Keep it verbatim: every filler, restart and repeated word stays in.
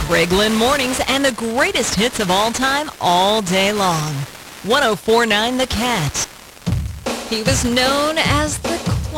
Greg Lynn Mornings and the greatest hits of all time all day long. one oh four point nine The Cat. He was known as the